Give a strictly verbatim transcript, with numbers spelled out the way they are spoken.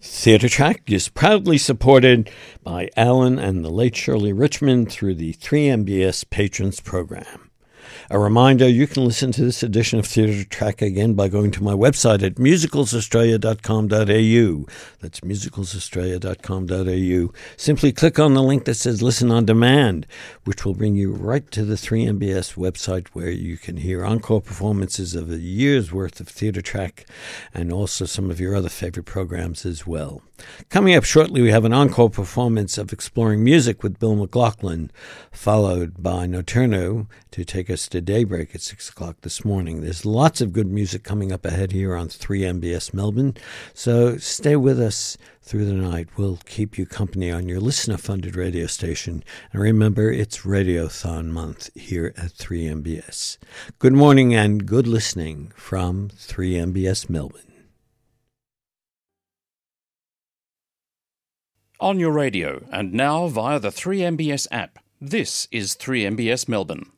Theatre Track is proudly supported by Alan and the late Shirley Richmond through the three M B S Patrons Program. A reminder, you can listen to this edition of Theatre Track again by going to my website at musicals australia dot com dot a u. That's musicals australia dot com dot a u. Simply click on the link that says Listen on Demand, which will bring you right to the three M B S website where you can hear encore performances of a year's worth of Theatre Track and also some of your other favorite programs as well. Coming up shortly, we have an encore performance of Exploring Music with Bill McLaughlin, followed by Nocturno to take us to daybreak at six o'clock this morning. There's lots of good music coming up ahead here on three M B S Melbourne, so stay with us through the night. We'll keep you company on your listener-funded radio station. And remember, it's Radiothon month here at three M B S. Good morning and good listening from three M B S Melbourne. On your radio and now via the three M B S app, this is three M B S Melbourne.